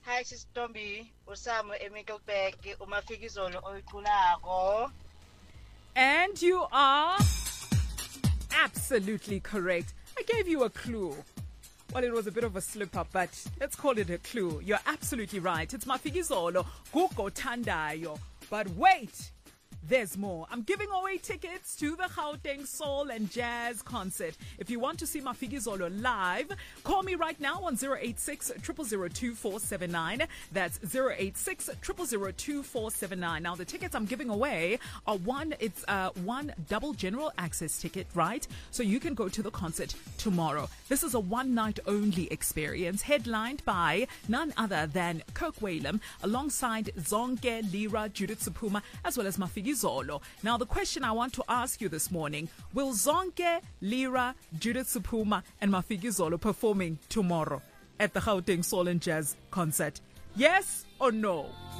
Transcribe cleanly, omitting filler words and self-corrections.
Hi Sistombi, usamo eMikkelberg, umafikizolo oyiculako. And you are absolutely correct. I gave you a clue. Well, it was a bit of a slip up, but let's call it a clue. You're absolutely right. It's Mafikizolo, Gugo Tandayo. But wait! There's more. I'm giving away tickets to the Gauteng Soul and Jazz concert. If you want to see Mafikizolo live, call me right now on 086 0002479. That's 086 0002479. Now, the tickets I'm giving away are one double general access ticket, right? So you can go to the concert tomorrow. This is a one-night only experience, headlined by none other than Kirk Whalum, alongside Zonke, Lira, Judith Supuma, as well as Mafikizolo. Now, the question I want to ask you this morning, will Zonke, Lira, Judith Supuma, and Mafikizolo performing tomorrow at the Gauteng Soul and Jazz concert? Yes or no?